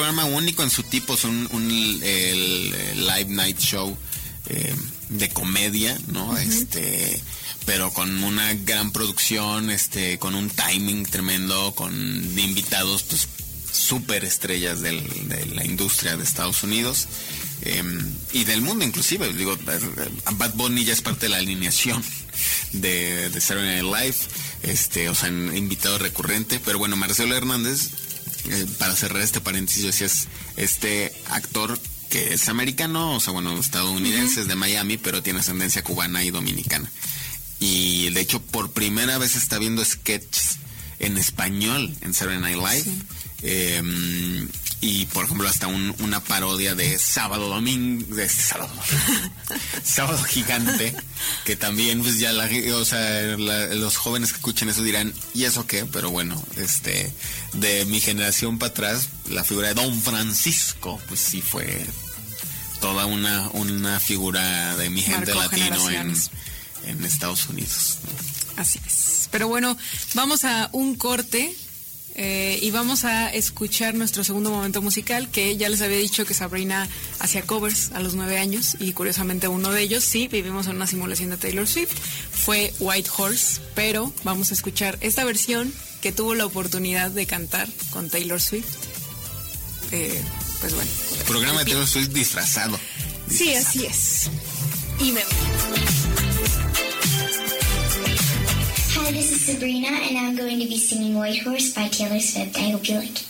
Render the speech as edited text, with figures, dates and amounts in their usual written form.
programa único en su tipo, es el live night show de comedia, ¿no? Pero con una gran producción, con un timing tremendo, con invitados, pues, súper estrellas de la industria de Estados Unidos y del mundo inclusive. Digo, Bad Bunny ya es parte de la alineación de Saturday Night Live, o sea, invitado recurrente. Pero bueno, Marcelo Hernández, para cerrar este paréntesis, decías, actor que es americano, o sea, bueno, estadounidense, es de Miami, pero tiene ascendencia cubana y dominicana. Y de hecho, por primera vez está viendo sketches en español en Saturday Night Live. Sí. Y por ejemplo, hasta una parodia de Sábado Gigante, que también, pues ya los jóvenes que escuchen eso dirán, ¿y eso qué? Pero bueno, de mi generación para atrás, la figura de Don Francisco, pues sí fue toda una figura de mi gente latino en Estados Unidos, ¿no? Así es. Pero bueno, vamos a un corte y vamos a escuchar nuestro segundo momento musical, que ya les había dicho que Sabrina hacía covers a los 9 años y curiosamente uno de ellos, sí, vivimos en una simulación de Taylor Swift, fue White Horse, pero vamos a escuchar esta versión que tuvo la oportunidad de cantar con Taylor Swift. Pues bueno. Programa de Taylor Swift disfrazado. Sí, así es. Y me... Hi, this is Sabrina, and I'm going to be singing White Horse by Taylor Swift. I hope you like it.